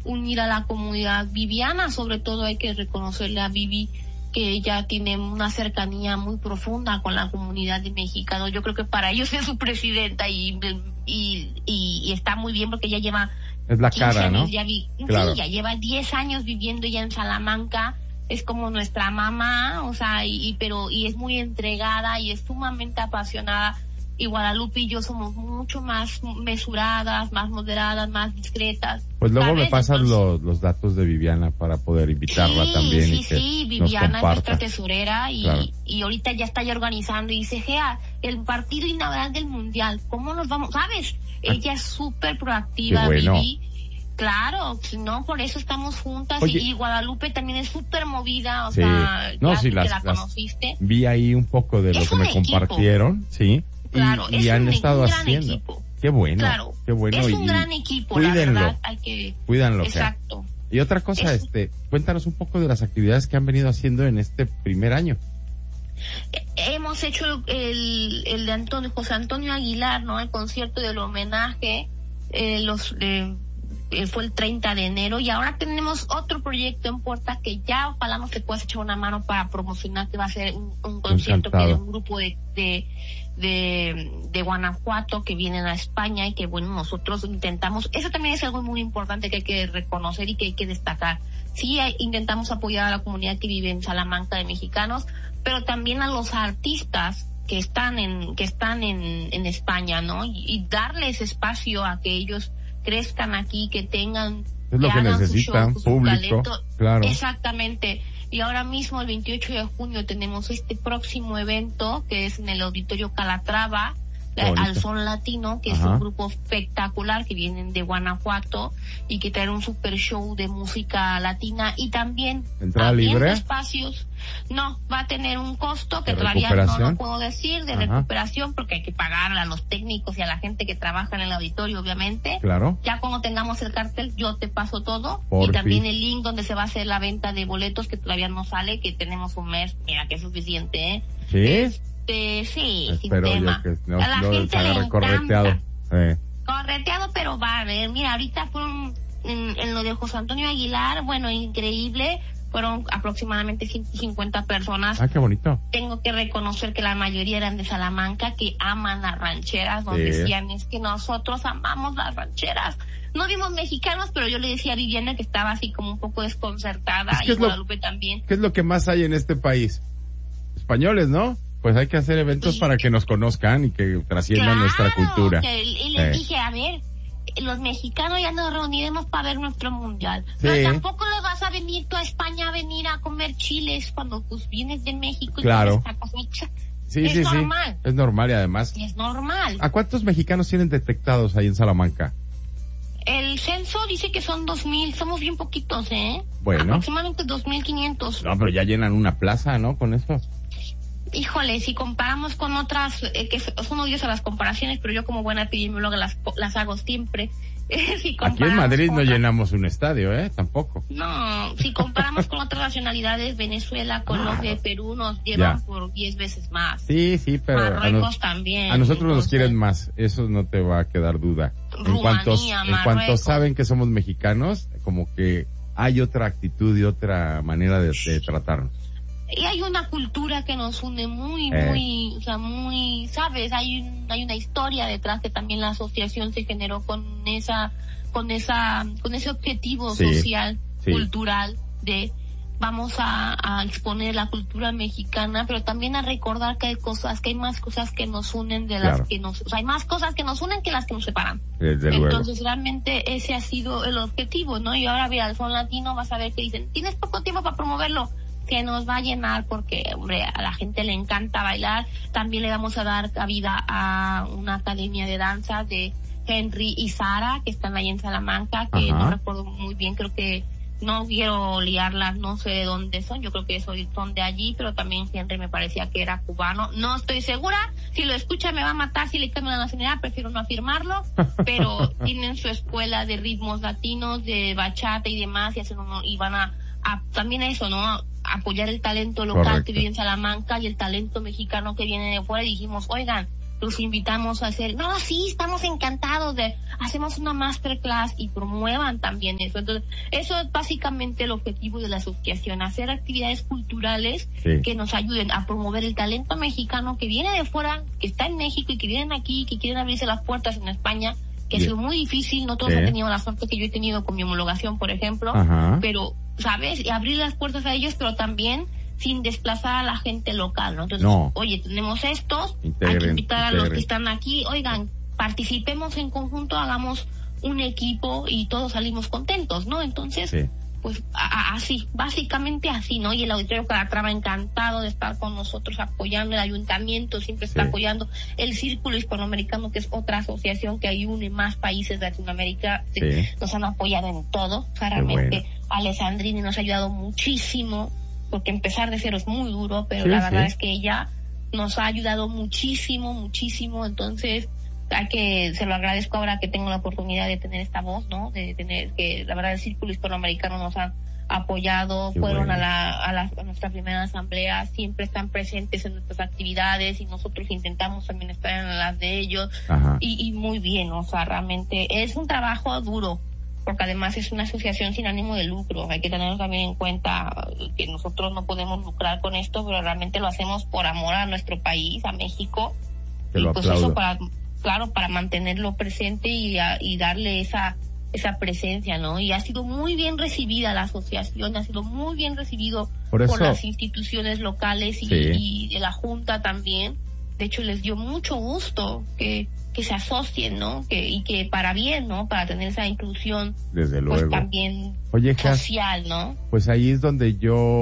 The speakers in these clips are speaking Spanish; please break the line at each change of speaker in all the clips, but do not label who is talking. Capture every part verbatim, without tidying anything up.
unir a la comunidad viviana. Sobre todo hay que reconocerle a Vivi que ella tiene una cercanía muy profunda con la comunidad de mexicanos. Yo creo que para ellos es su presidenta y y, y, y está muy bien porque ella lleva
es la cara, ¿no?
Ya vi,
claro.
Sí, ya lleva diez años viviendo ya en Salamanca. Es como nuestra mamá, o sea, y, y pero y es muy entregada y es sumamente apasionada. Y Guadalupe y yo somos mucho más mesuradas, más moderadas, más discretas.
Pues luego
¿sabes?
me pasan
Entonces,
los, los datos de Viviana para poder invitarla
sí,
también.
Sí,
y que
sí, Viviana
nos
es nuestra tesorera y,
claro.
y ahorita ya está ya organizando y dice, Gea, el partido inaugural del Mundial, ¿cómo nos vamos? ¿Sabes?
Ah,
ella es súper proactiva,
qué bueno.
Vivi. Claro, no, por eso estamos juntas.
Oye,
y, y Guadalupe también es súper movida, o
sí.
sea,
no,
ya
sí,
que
las,
la
las
conociste.
Vi ahí un poco de lo
Es
que
un
me
equipo.
compartieron, sí.
Claro,
y,
es
y han
un,
estado
un gran
haciendo.
equipo.
Qué bueno,
Claro,
qué bueno.
es
y,
un gran equipo,
cuídenlo,
la verdad, hay que...
Cuídanlo.
Exacto.
Y otra cosa,
es...
este, cuéntanos un poco de las actividades que han venido haciendo en este primer año.
Hemos hecho el, el de Antonio, José Antonio Aguilar, ¿no? El concierto del homenaje, eh, los... Eh, fue el treinta de enero y ahora tenemos otro proyecto en puerta que ya ojalá nos te puedas echar una mano para promocionar, que va a ser un, un concierto que de un grupo de, de de de Guanajuato que vienen a España y que bueno, nosotros intentamos, eso también es algo muy importante que hay que reconocer y que hay que destacar. Sí, hay, intentamos apoyar a la comunidad que vive en Salamanca de mexicanos, pero también a los artistas que están en que están en, en España, ¿no? Y, y darles espacio a que ellos crezcan aquí, que tengan,
es lo que, que necesitan, show, público, claro.
Exactamente. Y ahora mismo, el veintiocho de junio, tenemos este próximo evento, que es en el Auditorio Calatrava, Al Son Latino, que Ajá. es un grupo espectacular que vienen de Guanajuato y que traen un super show de música latina y también
¿entrada libre?
Espacios. No, va a tener un costo que todavía no lo puedo decir, de Ajá. recuperación, porque hay que pagar a los técnicos y a la gente que trabaja en el auditorio, obviamente.
Claro.
Ya cuando tengamos el cartel, yo te paso todo.
Por
y también
fin.
el link donde se va a hacer la venta de boletos, que todavía no sale, que tenemos un mes, mira que es suficiente, ¿eh?
¿Sí?
Es, Este, sí,
Espero
sin tema.
Yo que no,
a la
no
gente le encanta.
Correteado. Eh.
Correteado, pero va a ver. Mira, ahorita fueron en, en lo de José Antonio Aguilar, bueno, increíble. Fueron aproximadamente ciento cincuenta personas.
Ah, qué bonito.
Tengo que reconocer que la mayoría eran de Salamanca, que aman las rancheras, donde
sí.
decían, es que nosotros amamos las rancheras. No vimos mexicanos, pero yo le decía a Viviana que estaba así como un poco desconcertada, es que y Guadalupe lo, también.
¿Qué es lo que más hay en este país? Españoles, ¿no? Pues hay que hacer eventos y, para que nos conozcan y que trasciendan claro, nuestra cultura.
Que, y les eh. dije, a ver, los mexicanos ya nos reuniremos para ver nuestro mundial. Sí. Pero tampoco le vas a venir tú a España a venir a comer chiles cuando pues vienes de México y
claro.
tacos.
Sí,
es
sí,
normal.
Sí. Es normal y además.
Es normal.
¿A cuántos mexicanos tienen detectados ahí en Salamanca?
El censo dice que son dos mil, somos bien poquitos, ¿eh?
Bueno.
Aproximadamente dos mil quinientos.
No, pero ya llenan una plaza, ¿no? Con eso.
Híjole, si comparamos con otras, eh, que son odiosas las comparaciones, pero yo como buena epidemióloga las, las hago siempre. si
Aquí en Madrid no
otras,
llenamos un estadio, ¿eh? Tampoco.
No, si comparamos con otras nacionalidades, Venezuela, Colombia, Perú nos llevan ya. por diez veces más.
Sí, sí, pero
Marruecos
a nos,
también.
A nosotros
entonces,
nos quieren más, eso no te va a quedar duda.
Rumanía,
en cuanto,
Marruecos.
en cuanto saben que somos mexicanos, como que hay otra actitud y otra manera de, de tratarnos.
Y hay una cultura que nos une muy,
eh.
muy, o sea, muy, ¿sabes? Hay un, hay una historia detrás que también la asociación se generó con esa, con esa, con ese objetivo
sí,
social,
sí.
cultural de vamos a, a exponer la cultura mexicana, pero también a recordar que hay cosas, que hay más cosas que nos unen de
claro.
las que nos, o sea, hay más cosas que nos unen que las que nos separan.
Desde
Entonces
luego.
realmente ese ha sido el objetivo, ¿no? Y ahora mira, al Son Latino vas a ver que dicen, tienes poco tiempo para promoverlo, que nos va a llenar porque, hombre, a la gente le encanta bailar. También le vamos a dar cabida a una academia de danza de Henry y Sara, que están ahí en Salamanca, que Ajá. no recuerdo muy bien, creo que no quiero liarlas, no sé de dónde son, yo creo que son de allí, pero también Henry me parecía que era cubano, no estoy segura, si lo escucha me va a matar si le cambio la nacionalidad, prefiero no afirmarlo, pero tienen su escuela de ritmos latinos, de bachata y demás, y hacen uno, y van a, a también eso, ¿no? Apoyar el talento local Correcto. que vive en Salamanca y el talento mexicano que viene de fuera, y dijimos, oigan, los invitamos a hacer, no, sí, estamos encantados de, hacemos una masterclass y promuevan también eso. Entonces, eso es básicamente el objetivo de la asociación, hacer actividades culturales sí. que nos ayuden a promover el talento mexicano que viene de fuera, que está en México y que vienen aquí, que quieren abrirse las puertas en España, que Bien. ha sido muy difícil, no todos sí. han tenido la suerte que yo he tenido con mi homologación, por ejemplo, Ajá. pero, ¿sabes? Y abrir las puertas a ellos, pero también sin desplazar a la gente local, ¿no? Entonces, no. oye, tenemos estos, integren, hay que invitar integren. a los que están aquí, oigan, participemos en conjunto, hagamos un equipo y todos salimos contentos, ¿no? Entonces, sí. pues a, a, así, básicamente así, ¿no? Y el Auditorio Calatrava encantado de estar con nosotros apoyando, el ayuntamiento siempre está sí. apoyando, el Círculo Hispanoamericano, que es otra asociación que ahí une más países de Latinoamérica, sí. nos han apoyado en todo, o sea, realmente bueno. Alessandrini nos ha ayudado muchísimo, porque empezar de cero es muy duro, pero sí, la verdad sí. es que ella nos ha ayudado muchísimo, muchísimo, entonces hay que, se lo agradezco ahora que tengo la oportunidad de tener esta voz, ¿no? De tener, que la verdad el Círculo Hispanoamericano nos ha apoyado, Qué fueron bueno. a la, a la, a nuestra primera asamblea, siempre están presentes en nuestras actividades y nosotros intentamos también estar en las de ellos, y, y muy bien, o sea, realmente es un trabajo duro, porque además es una asociación sin ánimo de lucro. Hay que tener también en cuenta que nosotros no podemos lucrar con esto, pero realmente lo hacemos por amor a nuestro país, a México.
Te lo
y pues
aplaudo.
eso para, claro, para mantenerlo presente y, a, y darle esa esa presencia, ¿no? Y ha sido muy bien recibida la asociación, ha sido muy bien recibido por, eso, por las instituciones locales y, sí. y de la Junta también. De hecho, les dio mucho gusto que que se asocien, ¿no? Que y que para bien, ¿no? Para tener esa inclusión,
desde luego,
pues también
Oye,
social, ¿no?
Pues ahí es donde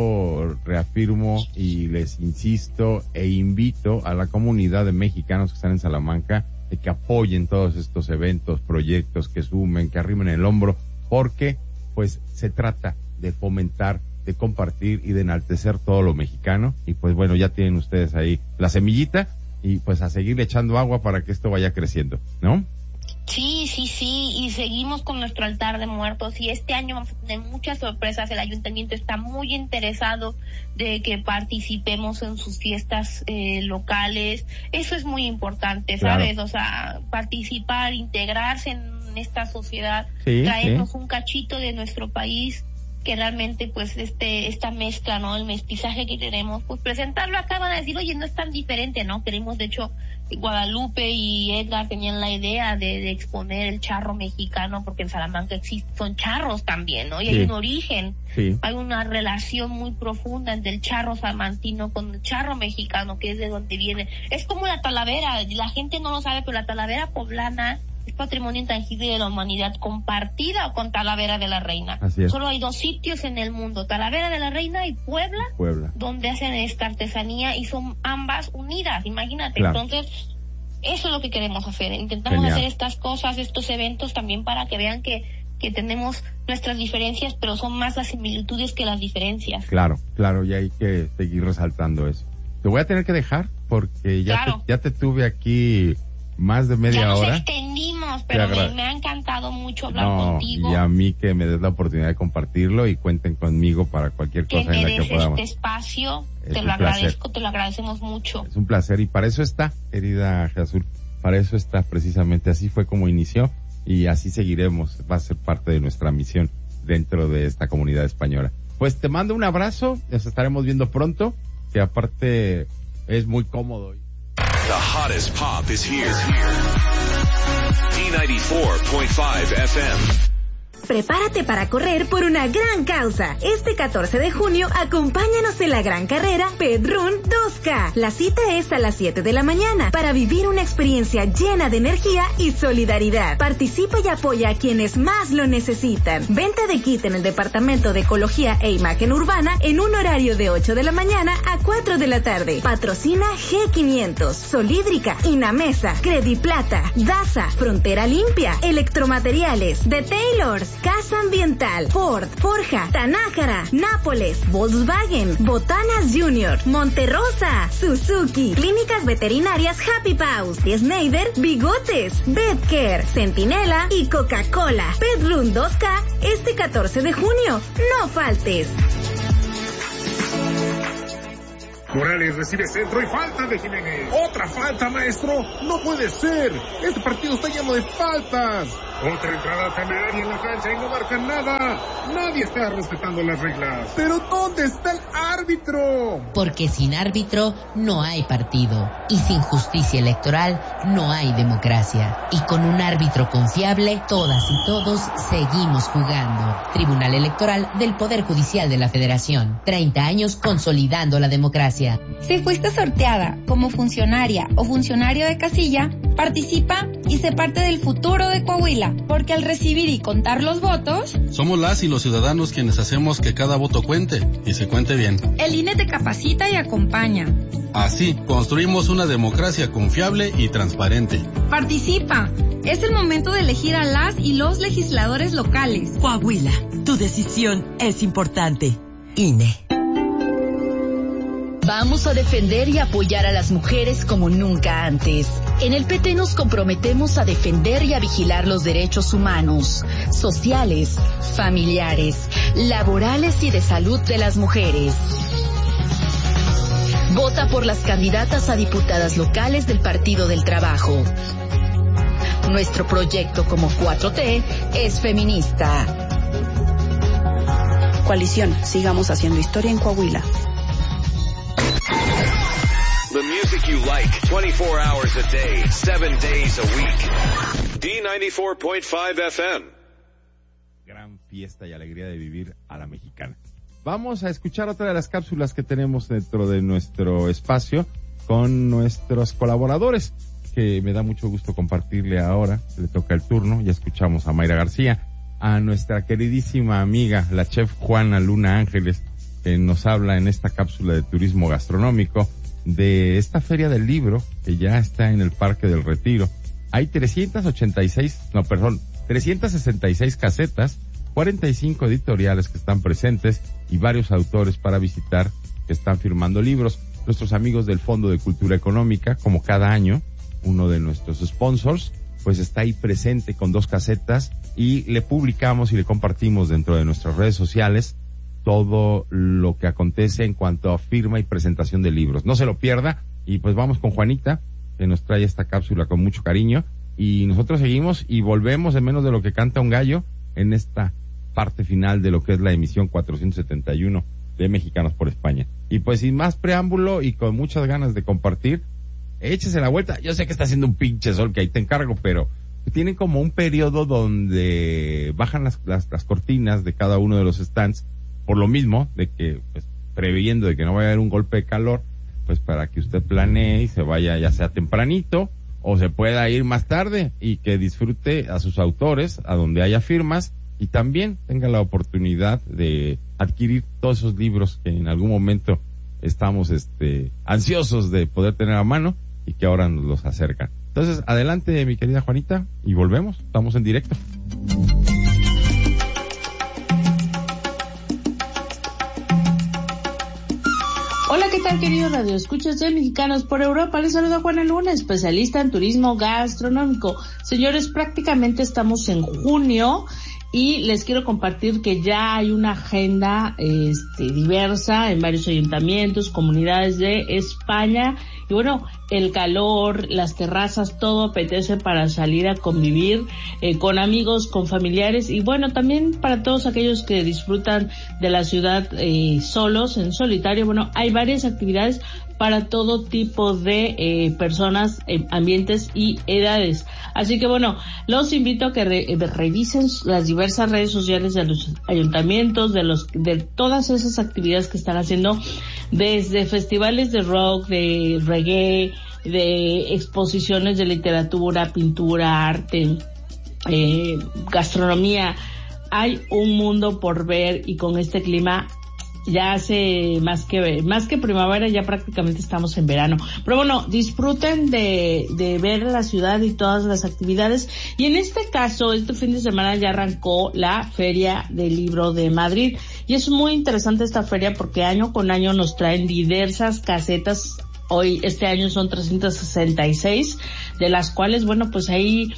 yo reafirmo y les insisto e invito a la comunidad de mexicanos que están en Salamanca de que apoyen todos estos eventos, proyectos, que sumen, que arrimen el hombro, porque pues se trata de fomentar, de compartir y de enaltecer todo lo mexicano. Y pues bueno, ya tienen ustedes ahí la semillita y pues a seguirle echando agua para que esto vaya creciendo, ¿no?
Sí, sí, sí, y seguimos con nuestro altar de muertos y este año vamos a tener muchas sorpresas. El ayuntamiento está muy interesado de que participemos en sus fiestas eh, locales. Eso es muy importante, ¿sabes? Claro. O sea, participar, integrarse en esta sociedad, sí, traernos sí. un cachito de nuestro país, que realmente pues este esta mezcla, ¿no? El mestizaje que tenemos, pues presentarlo acá, van a decir, oye, no es tan diferente, ¿no? Queremos, de hecho, Guadalupe y Edgar tenían la idea de, de exponer el charro mexicano, porque en Salamanca existen, son charros también, ¿no? Y sí. hay un origen, sí. hay una relación muy profunda entre el charro salmantino con el charro mexicano, que es de donde viene. Es como la talavera, la gente no lo sabe, pero la talavera poblana es patrimonio intangible de la humanidad, compartida con Talavera de la Reina.
Así es.
Solo hay dos sitios en el mundo, Talavera de la Reina y Puebla,
Puebla.
donde hacen esta artesanía y son ambas unidas, imagínate.
Claro.
Entonces, eso es lo que queremos hacer. Intentamos Genial. hacer estas cosas, estos eventos también para que vean que, que tenemos nuestras diferencias, pero son más las similitudes que las diferencias.
Claro, claro, y hay que seguir resaltando eso. Te voy a tener que dejar porque ya, claro. te, ya te tuve aquí más de media
ya nos
hora.
extendimos, pero me, me ha encantado mucho hablar
no,
contigo.
Y a mí que me des la oportunidad de compartirlo y cuenten conmigo para cualquier
que
cosa en la que podamos.
Este espacio,
es
te lo agradezco, te lo agradecemos mucho.
Es un placer y para eso está, querida Azul, para eso está precisamente, así fue como inició y así seguiremos, va a ser parte de nuestra misión dentro de esta comunidad española. Pues te mando un abrazo, nos estaremos viendo pronto, que aparte es muy cómodo.
The hottest pop is here. D ninety-four point five F M.
Prepárate para correr por una gran causa. Este catorce de junio, acompáñanos en la gran carrera Pedrún dos K. La cita es a las siete de la mañana para vivir una experiencia llena de energía y solidaridad. Participa y apoya a quienes más lo necesitan. Venta de kit en el Departamento de Ecología e Imagen Urbana en un horario de ocho de la mañana a cuatro de la tarde. Patrocina G quinientos, Solídrica, Inamesa, Crediplata, Daza, Frontera Limpia, Electromateriales, The Taylors, Casa Ambiental, Ford, Forja, Tanájara, Nápoles, Volkswagen, Botanas Junior, Monterrosa, Suzuki, Clínicas Veterinarias Happy Paws, Schneider, Bigotes, Bedcare, Centinela y Coca-Cola. Pedrún dos K este catorce de junio. No faltes.
Morales recibe centro y falta de Jiménez. ¡Otra falta, maestro! ¡No puede ser! ¡Este partido está lleno de faltas! Otra entrada tan área en la cancha y no marcan nada. Nadie está respetando las reglas. ¿Pero dónde está el árbitro?
Porque sin árbitro no hay partido. Y sin justicia electoral no hay democracia. Y con un árbitro confiable, todas y todos seguimos jugando. Tribunal Electoral del Poder Judicial de la Federación. treinta años consolidando la democracia.
Si fuiste sorteada como funcionaria o funcionario de casilla, participa y sé parte del futuro de Coahuila. Porque al recibir y contar los votos,
somos las y los ciudadanos quienes hacemos que cada voto cuente y se cuente bien.
El I N E te capacita y acompaña.
Así, construimos una democracia confiable y transparente.
Participa. Es el momento de elegir a las y los legisladores locales.
Coahuila, tu decisión es importante. I N E.
Vamos a defender y apoyar a las mujeres como nunca antes. En el P T nos comprometemos a defender y a vigilar los derechos humanos, sociales, familiares, laborales y de salud de las mujeres. Vota por las candidatas a diputadas locales del Partido del Trabajo. Nuestro proyecto como cuatro T es feminista.
Coalición, sigamos haciendo historia en Coahuila.
The music you like, twenty-four hours a day, seven days a week. D ninety-four point five F M.
Gran fiesta y alegría de vivir a la mexicana. Vamos a escuchar otra de las cápsulas que tenemos dentro de nuestro espacio con nuestros colaboradores, que me da mucho gusto compartirle ahora. Le toca el turno, ya escuchamos a Mayra García, a nuestra queridísima amiga, la chef Juana Luna Ángeles, que nos habla en esta cápsula de turismo gastronómico de esta feria del libro que ya está en el Parque del Retiro. Hay trescientas ochenta y seis, no, perdón, trescientas sesenta y seis casetas, cuarenta y cinco editoriales que están presentes y varios autores para visitar que están firmando libros. Nuestros amigos del Fondo de Cultura Económica, como cada año, uno de nuestros sponsors, pues está ahí presente con dos casetas y le publicamos y le compartimos dentro de nuestras redes sociales todo lo que acontece en cuanto a firma y presentación de libros. No se lo pierda y pues vamos con Juanita, que nos trae esta cápsula con mucho cariño, y nosotros seguimos y volvemos en menos de lo que canta un gallo en esta parte final de lo que es la emisión cuatrocientos setenta y uno de Mexicanos por España. Y pues sin más preámbulo y con muchas ganas de compartir, échese la vuelta. Yo sé que está haciendo un pinche sol, que ahí te encargo, pero tienen como un periodo donde bajan las, las, las cortinas de cada uno de los stands, por lo mismo de que, pues, previendo de que no vaya a haber un golpe de calor, pues para que usted planee y se vaya ya sea tempranito o se pueda ir más tarde y que disfrute a sus autores, a donde haya firmas, y también tenga la oportunidad de adquirir todos esos libros que en algún momento estamos este ansiosos de poder tener a mano y que ahora nos los acercan. Entonces, adelante, mi querida Juanita, y volvemos, estamos en directo.
Hola, ¿qué tal, queridos radioescuchas de Mexicanos por Europa? Les saluda Juana Luna, especialista en turismo gastronómico. Señores, prácticamente estamos en junio y les quiero compartir que ya hay una agenda este, diversa en varios ayuntamientos, comunidades de España. Y bueno, el calor, las terrazas, todo apetece para salir a convivir eh, con amigos, con familiares, y bueno, también para todos aquellos que disfrutan de la ciudad eh, solos, en solitario. Bueno, hay varias actividades para todo tipo de eh, personas, eh, ambientes y edades. Así que bueno, los invito a que re, eh, revisen las diversas redes sociales de los ayuntamientos, de los de todas esas actividades que están haciendo, desde festivales de rock, de reggae, de exposiciones de literatura, pintura, arte, eh, gastronomía. Hay un mundo por ver, y con este clima ya hace más que más que primavera, ya prácticamente estamos en verano. Pero bueno, disfruten de, de ver la ciudad y todas las actividades. Y en este caso, este fin de semana ya arrancó la Feria del Libro de Madrid. Y es muy interesante esta feria porque año con año nos traen diversas casetas. Hoy, este año son trescientas sesenta y seis, de las cuales, bueno, pues hay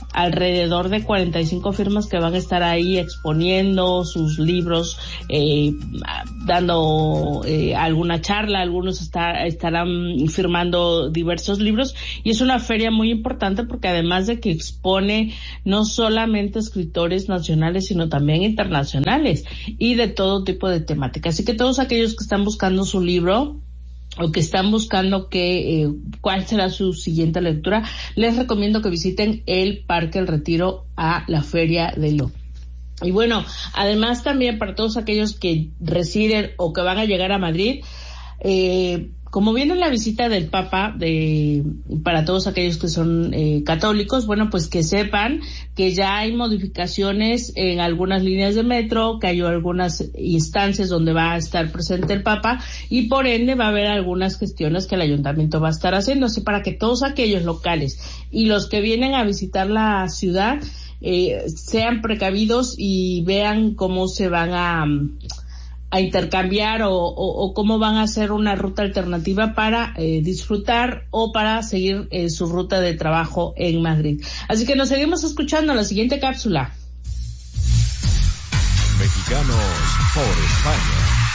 alrededor de cuarenta y cinco firmas que van a estar ahí exponiendo sus libros, eh, dando eh, alguna charla, algunos está, estarán firmando diversos libros, y es una feria muy importante porque además de que expone no solamente escritores nacionales sino también internacionales y de todo tipo de temática. Así que todos aquellos que están buscando su libro o que están buscando que, eh, cuál será su siguiente lectura, les recomiendo que visiten el Parque El Retiro a la Feria del Libro. Y bueno, además también para todos aquellos que residen o que van a llegar a Madrid, eh, como viene la visita del Papa, de, para todos aquellos que son eh, católicos, bueno, pues que sepan que ya hay modificaciones en algunas líneas de metro, que hay algunas instancias donde va a estar presente el Papa, y por ende va a haber algunas gestiones que el ayuntamiento va a estar haciendo, así para que todos aquellos locales y los que vienen a visitar la ciudad eh, sean precavidos y vean cómo se van a... a intercambiar o, o, o cómo van a hacer una ruta alternativa para eh, disfrutar o para seguir eh, su ruta de trabajo en Madrid. Así que nos seguimos escuchando en la siguiente cápsula.
Mexicanos por España.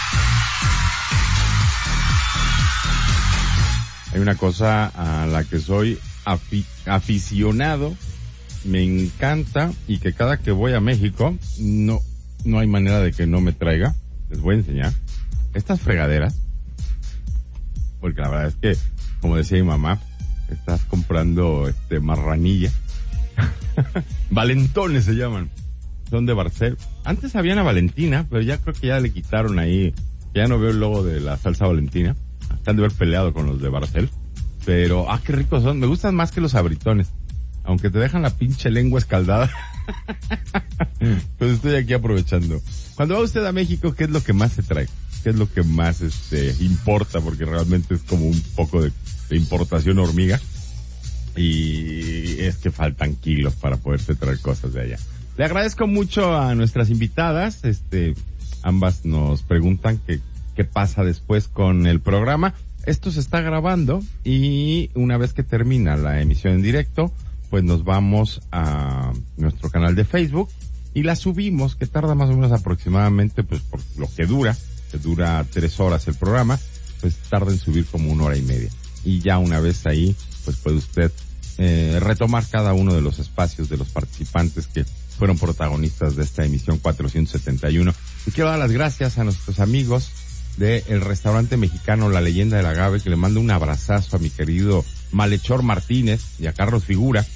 Hay una cosa a la que soy afi- aficionado, me encanta, y que cada que voy a México no, no hay manera de que no me traiga. Les voy a enseñar estas fregaderas, porque la verdad es que, como decía mi mamá, estás comprando este marranilla. Valentones se llaman, son de Barcel. Antes había una Valentina, pero ya creo que ya le quitaron ahí, ya no veo el logo de la salsa Valentina. Están de haber peleado con los de Barcel, pero ah, qué ricos son, me gustan más que los abritones, aunque te dejan la pinche lengua escaldada. Pues estoy aquí aprovechando. Cuando va usted a México, ¿qué es lo que más se trae? ¿Qué es lo que más este importa? Porque realmente es como un poco de, de importación hormiga, y es que faltan kilos para poderse traer cosas de allá. Le agradezco mucho a nuestras invitadas, este, ambas nos preguntan qué, qué pasa después con el programa. Esto se está grabando y una vez que termina la emisión en directo, pues nos vamos a nuestro canal de Facebook y la subimos, que tarda más o menos aproximadamente, pues por lo que dura, que dura tres horas el programa, pues tarda en subir como una hora y media. Y ya una vez ahí, pues puede usted eh, retomar cada uno de los espacios de los participantes que fueron protagonistas de esta emisión cuatrocientos setenta y uno. Y quiero dar las gracias a nuestros amigos del restaurante mexicano La Leyenda del Agave, que le mando un abrazazo a mi querido Malhechor Martínez y a Carlos Figura.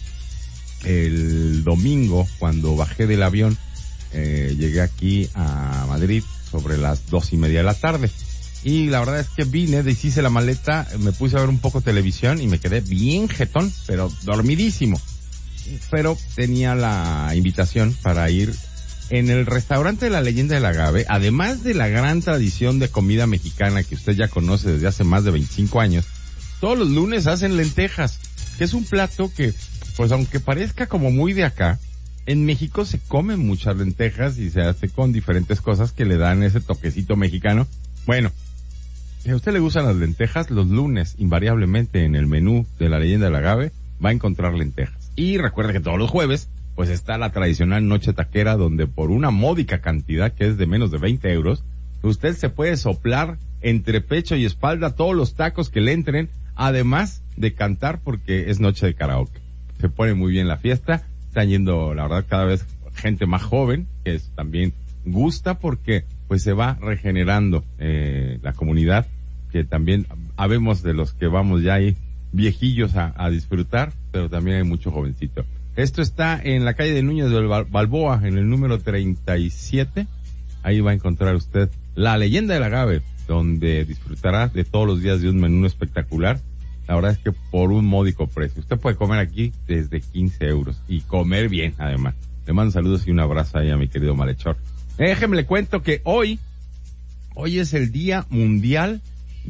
El domingo, cuando bajé del avión, eh, llegué aquí a Madrid sobre las dos y media de la tarde. Y la verdad es que vine, deshice la maleta, me puse a ver un poco televisión y me quedé bien jetón, pero dormidísimo. Pero tenía la invitación para ir en el restaurante de La Leyenda del Agave, además de la gran tradición de comida mexicana que usted ya conoce desde hace más de veinticinco años. Todos los lunes hacen lentejas, que es un plato que, pues aunque parezca como muy de acá, en México se comen muchas lentejas y se hace con diferentes cosas que le dan ese toquecito mexicano. Bueno, si a usted le gustan las lentejas, los lunes, invariablemente en el menú de La Leyenda del Agave, va a encontrar lentejas. Y recuerde que todos los jueves, pues está la tradicional noche taquera, donde por una módica cantidad, que es de menos de veinte euros, usted se puede soplar entre pecho y espalda todos los tacos que le entren, además de cantar, porque es noche de karaoke. Se pone muy bien la fiesta, están yendo, la verdad, cada vez gente más joven, que es, también gusta porque pues se va regenerando eh, la comunidad, que también habemos de los que vamos ya ahí viejillos a, a disfrutar, pero también hay mucho jovencito. Esto está en la calle de Núñez del Balboa, en el número treinta y siete. Ahí va a encontrar usted La Leyenda del Agave, donde disfrutará de todos los días de un menú espectacular. La verdad es que por un módico precio. Usted puede comer aquí desde quince euros y comer bien, además. Le mando saludos y un abrazo ahí a mi querido Malhechor. Déjeme le cuento que hoy, hoy es el Día Mundial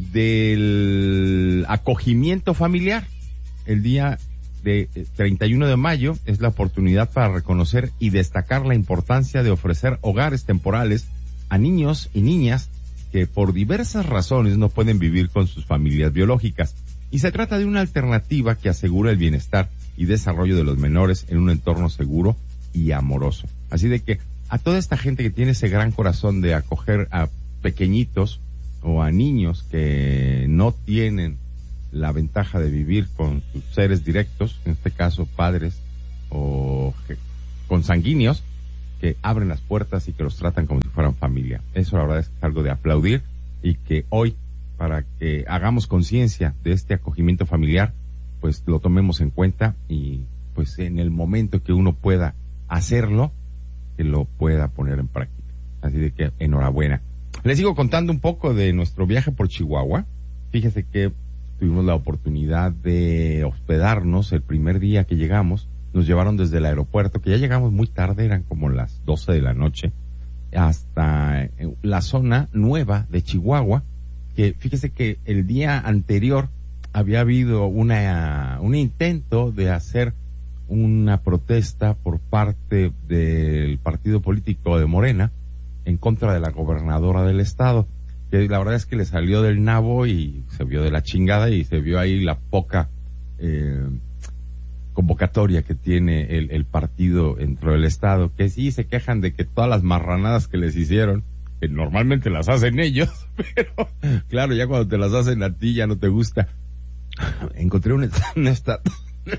del Acogimiento Familiar. El día de treinta y uno de mayo es la oportunidad para reconocer y destacar la importancia de ofrecer hogares temporales a niños y niñas que por diversas razones no pueden vivir con sus familias biológicas. Y se trata de una alternativa que asegura el bienestar y desarrollo de los menores en un entorno seguro y amoroso. Así de que a toda esta gente que tiene ese gran corazón de acoger a pequeñitos o a niños que no tienen la ventaja de vivir con sus seres directos, en este caso padres o consanguíneos, que abren las puertas y que los tratan como si fueran familia. Eso la verdad es algo de aplaudir, y que hoy, para que hagamos conciencia de este acogimiento familiar, pues lo tomemos en cuenta y pues en el momento que uno pueda hacerlo, que lo pueda poner en práctica. Así de que enhorabuena. Les sigo contando un poco de nuestro viaje por Chihuahua. Fíjese que tuvimos la oportunidad de hospedarnos el primer día que llegamos. Nos llevaron desde el aeropuerto, que ya llegamos muy tarde, eran como las doce de la noche, hasta la zona nueva de Chihuahua, que fíjese que el día anterior había habido una un intento de hacer una protesta por parte del partido político de Morena en contra de la gobernadora del estado, que la verdad es que le salió del nabo y se vio de la chingada, y se vio ahí la poca eh, convocatoria que tiene el, el partido dentro del estado, que sí se quejan de que todas las marranadas que les hicieron, que normalmente las hacen ellos, pero claro, ya cuando te las hacen a ti ya no te gusta. Encontré una, una estatua.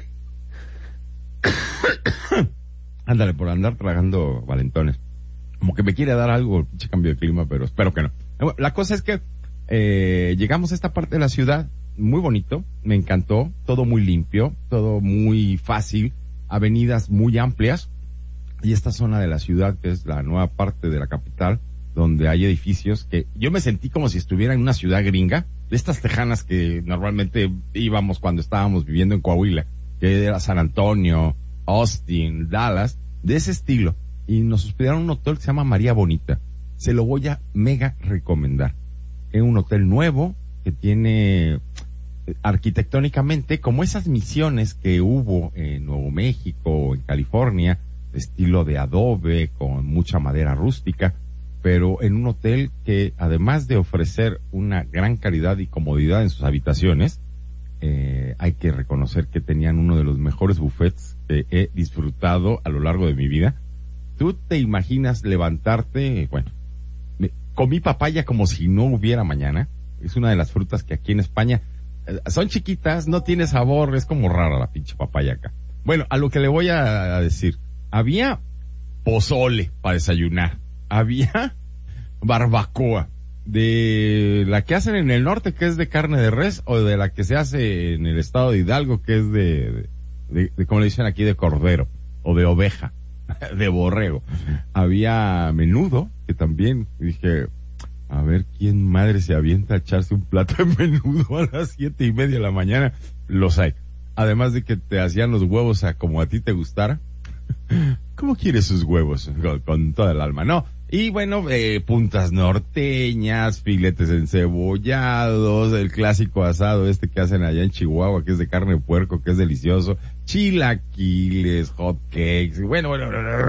Ándale, por andar tragando valentones. Como que me quiere dar algo, pinche cambio de clima, pero espero que no. La cosa es que eh, llegamos a esta parte de la ciudad, muy bonito, me encantó, todo muy limpio, todo muy fácil, avenidas muy amplias, y esta zona de la ciudad, que es la nueva parte de la capital, donde hay edificios que yo me sentí como si estuviera en una ciudad gringa, de estas tejanas que normalmente íbamos cuando estábamos viviendo en Coahuila, que era San Antonio, Austin, Dallas, de ese estilo. Y nos hospedaron en un hotel que se llama María Bonita. Se lo voy a mega recomendar. Es un hotel nuevo que tiene arquitectónicamente como esas misiones que hubo en Nuevo México o en California, de estilo de adobe, con mucha madera rústica, pero en un hotel que, además de ofrecer una gran calidad y comodidad en sus habitaciones, eh, hay que reconocer que tenían uno de los mejores buffets que he disfrutado a lo largo de mi vida. Tú te imaginas levantarte, bueno, me, comí papaya como si no hubiera mañana. Es una de las frutas que aquí en España eh, son chiquitas, no tiene sabor, es como rara la pinche papaya acá. Bueno, a lo que le voy a, a decir, había pozole para desayunar, había barbacoa, de la que hacen en el norte, que es de carne de res, o de la que se hace en el estado de Hidalgo, que es de, de, de, de como le dicen aquí, de cordero, o de oveja, de borrego. Había menudo, que también dije, a ver quién madre se avienta a echarse un plato de menudo a las siete y media de la mañana. Los hay. Además de que te hacían los huevos a como a ti te gustara. ¿Cómo quieres sus huevos? Con, con toda el alma, ¿no? Y bueno, eh, puntas norteñas, filetes encebollados, el clásico asado este que hacen allá en Chihuahua, que es de carne de puerco, que es delicioso, chilaquiles, hot cakes, bueno, bueno,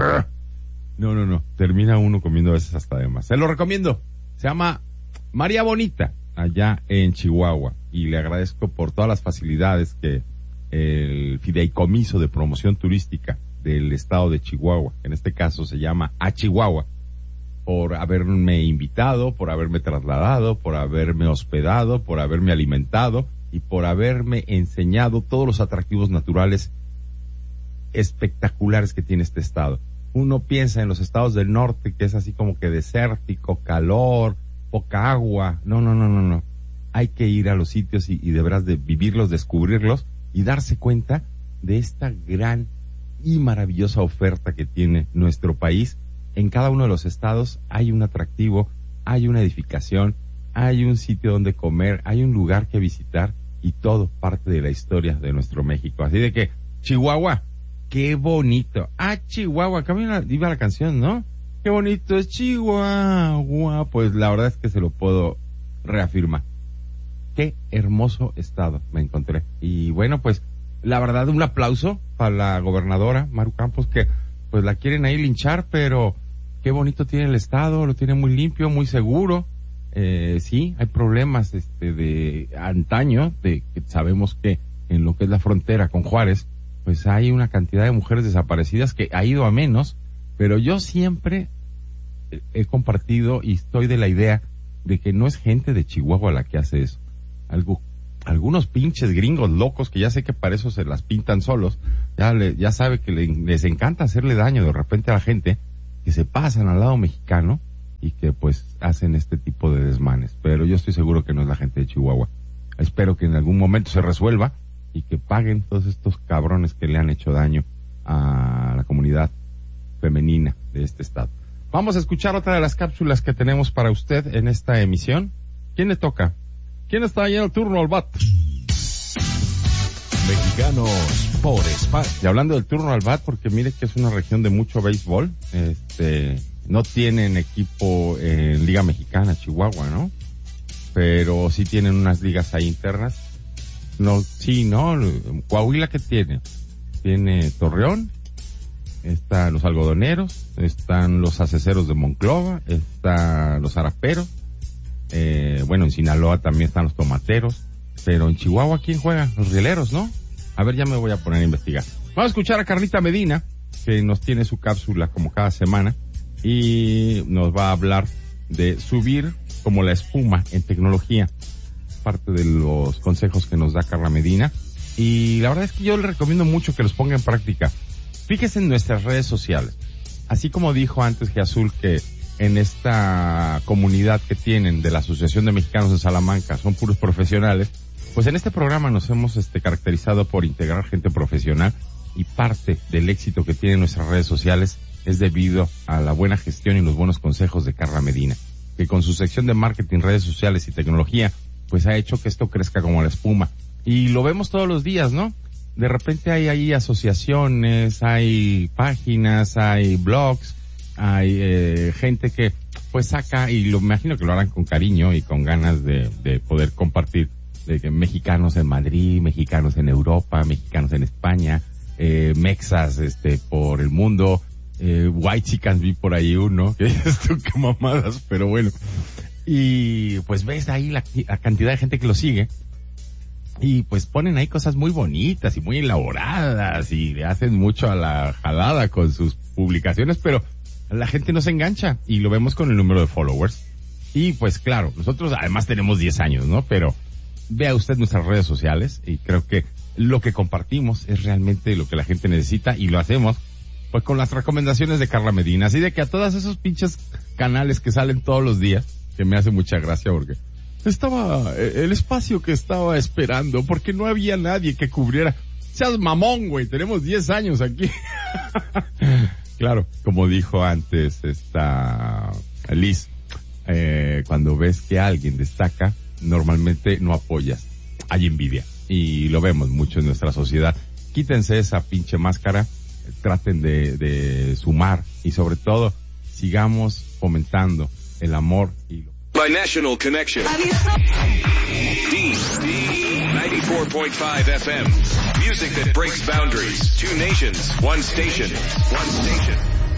no, no, no, termina uno comiendo a veces hasta de más. Se lo recomiendo, se llama María Bonita, allá en Chihuahua, y le agradezco por todas las facilidades que el Fideicomiso de Promoción Turística del estado de Chihuahua, que en este caso se llama A Chihuahua, por haberme invitado, por haberme trasladado, por haberme hospedado, por haberme alimentado y por haberme enseñado todos los atractivos naturales espectaculares que tiene este estado. Uno piensa en los estados del norte, que es así como que desértico, calor, poca agua. No, no, no, no, no. Hay que ir a los sitios y, y de veras de vivirlos, descubrirlos y darse cuenta de esta gran y maravillosa oferta que tiene nuestro país. En cada uno de los estados hay un atractivo, hay una edificación, hay un sitio donde comer, hay un lugar que visitar, y todo parte de la historia de nuestro México. Así de que, Chihuahua, qué bonito. Ah, Chihuahua, acá iba la canción, ¿no? Qué bonito es Chihuahua. Pues la verdad es que se lo puedo reafirmar. Qué hermoso estado me encontré. Y bueno, pues, la verdad, un aplauso para la gobernadora, Maru Campos, que pues la quieren ahí linchar, pero qué bonito tiene el estado, lo tiene muy limpio, muy seguro, eh, sí, hay problemas este de antaño, de que sabemos que en lo que es la frontera con Juárez, pues hay una cantidad de mujeres desaparecidas que ha ido a menos, pero yo siempre he compartido y estoy de la idea de que no es gente de Chihuahua la que hace eso. Algo, algunos pinches gringos locos que ya sé que para eso se las pintan solos, ya le, ya sabe que le, les encanta hacerle daño de repente a la gente, que se pasan al lado mexicano y que pues hacen este tipo de desmanes. Pero yo estoy seguro que no es la gente de Chihuahua. Espero que en algún momento se resuelva y que paguen todos estos cabrones que le han hecho daño a la comunidad femenina de este estado. Vamos a escuchar otra de las cápsulas que tenemos para usted en esta emisión. ¿Quién le toca? ¿Quién está ahí en el turno al bat?
Mexicanos por espacio.
Y hablando del turno al bat, porque mire que es una región de mucho béisbol, este, no tienen equipo en Liga Mexicana, Chihuahua, ¿no? Pero sí tienen unas ligas ahí internas. No, sí, ¿no? Coahuila, ¿qué tiene? Tiene Torreón, están los algodoneros, están los aceceros de Monclova, están los araperos, eh, bueno, en Sinaloa también están los tomateros, pero en Chihuahua, ¿quién juega? Los rieleros, ¿no? A ver, ya me voy a poner a investigar. Vamos a escuchar a Carlita Medina, que nos tiene su cápsula como cada semana, y nos va a hablar de subir como la espuma en tecnología, parte de los consejos que nos da Carla Medina, y la verdad es que yo le recomiendo mucho que los ponga en práctica. Fíjese en nuestras redes sociales, así como dijo antes Azul que en esta comunidad que tienen de la Asociación de Mexicanos en Salamanca son puros profesionales, pues en este programa nos hemos este caracterizado por integrar gente profesional, y parte del éxito que tienen nuestras redes sociales es debido a la buena gestión y los buenos consejos de Carla Medina, que con su sección de marketing, redes sociales y tecnología, pues ha hecho que esto crezca como la espuma. Y lo vemos todos los días, ¿no? De repente hay ahí asociaciones, hay páginas, hay blogs, hay eh, gente que pues saca, y lo imagino que lo harán con cariño y con ganas de, de poder compartir, de que mexicanos en Madrid, mexicanos en Europa, mexicanos en España, eh, mexas este por el mundo, eh, white chicans, vi por ahí uno, que es tú qué mamadas, pero bueno. Y pues ves ahí la, la cantidad de gente que lo sigue, y pues ponen ahí cosas muy bonitas y muy elaboradas y le hacen mucho a la jalada con sus publicaciones, pero la gente no se engancha, y lo vemos con el número de followers. Y pues claro, nosotros además tenemos diez años, ¿no? Pero vea usted nuestras redes sociales, y creo que lo que compartimos es realmente lo que la gente necesita, y lo hacemos pues con las recomendaciones de Carla Medina. Así de que a todos esos pinches canales que salen todos los días, que me hace mucha gracia porque estaba el espacio que estaba esperando porque no había nadie que cubriera. Seas mamón, güey, tenemos diez años aquí. Claro, como dijo antes esta Liz, eh, cuando ves que alguien destaca, normalmente no apoyas, hay envidia, y lo vemos mucho en nuestra sociedad. Quítense esa pinche máscara, traten de, de sumar, y sobre todo sigamos fomentando el amor y lo
By National Connection. D ninety-four point five F M. Music that breaks boundaries. Two nations, one station. One station.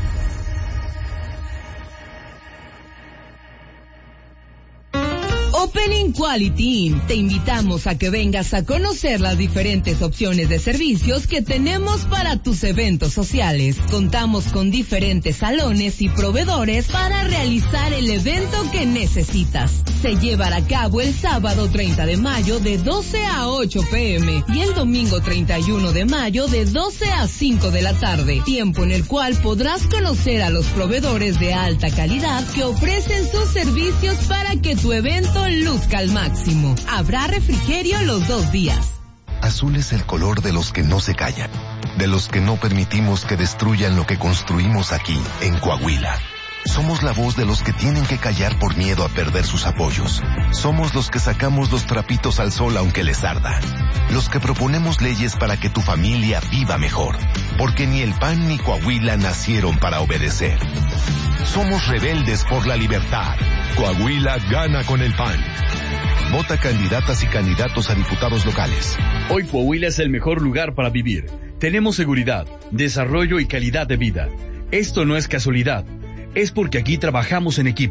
Opening Quality. Te invitamos a que vengas a conocer las diferentes opciones de servicios que tenemos para tus eventos sociales. Contamos con diferentes salones y proveedores para realizar el evento que necesitas. Se llevará a cabo el sábado treinta de mayo de doce a ocho pm y el domingo treinta y uno de mayo de doce a cinco de la tarde. Tiempo en el cual podrás conocer a los proveedores de alta calidad que ofrecen sus servicios para que tu evento luzca al máximo. Habrá refrigerio los dos días.
Azul es el color de los que no se callan, de los que no permitimos que destruyan lo que construimos aquí, en Coahuila. Somos la voz de los que tienen que callar por miedo a perder sus apoyos. Somos los que sacamos los trapitos al sol aunque les arda. Los que proponemos leyes para que tu familia viva mejor. Porque ni el P A N ni Coahuila nacieron para obedecer. Somos rebeldes por la libertad. Coahuila gana con el P A N. Vota candidatas y candidatos a diputados locales.
Hoy Coahuila es el mejor lugar para vivir. Tenemos seguridad, desarrollo y calidad de vida. Esto no es casualidad. Es porque aquí trabajamos en equipo,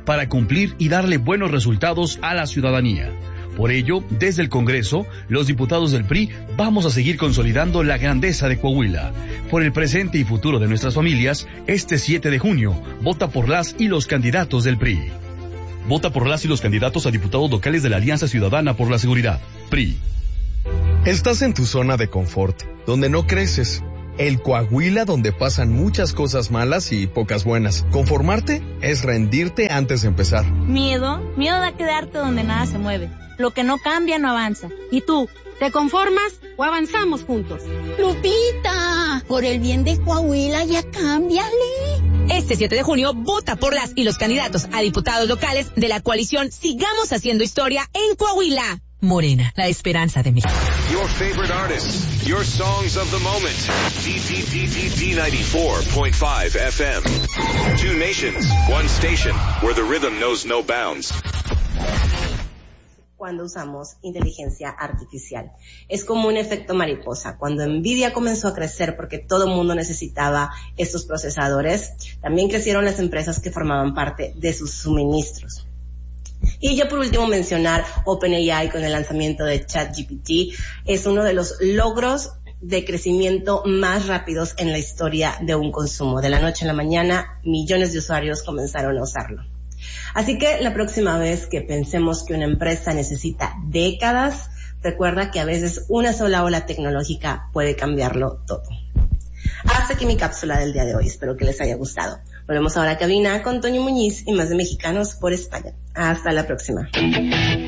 para cumplir y darle buenos resultados a la ciudadanía. Por ello, desde el Congreso, los diputados del P R I vamos a seguir consolidando la grandeza de Coahuila. Por el presente y futuro de nuestras familias, este siete de junio, vota por las y los candidatos del P R I. Vota por las y los candidatos a diputados locales de la Alianza Ciudadana por la Seguridad, P R I.
Estás en tu zona de confort, donde no creces. El Coahuila donde pasan muchas cosas malas y pocas buenas. Conformarte es rendirte antes de empezar.
Miedo, miedo a quedarte donde nada se mueve. Lo que no cambia no avanza. ¿Y tú, te conformas o avanzamos juntos?
Lupita, por el bien de Coahuila ya cámbiale.
Este siete de junio, vota por las y los candidatos a diputados locales de la coalición Sigamos Haciendo Historia en Coahuila. Morena, la esperanza de México.
Your favorite artists, your songs of the moment. D ninety-four point five F M. Two nations, one station, where the rhythm knows no bounds.
Cuando usamos inteligencia artificial. Es como un efecto mariposa. Cuando Nvidia comenzó a crecer porque todo el mundo necesitaba estos procesadores, también crecieron las empresas que formaban parte de sus suministros. Y ya por último mencionar OpenAI con el lanzamiento de ChatGPT. Es uno de los logros de crecimiento más rápidos en la historia de un consumo. De la noche a la mañana, millones de usuarios comenzaron a usarlo. Así que la próxima vez que pensemos que una empresa necesita décadas, recuerda que a veces una sola ola tecnológica puede cambiarlo todo. Hasta aquí mi cápsula del día de hoy. Espero que les haya gustado. Volvemos ahora a cabina con Toño Muñiz y más de Mexicanos por España. Hasta la próxima.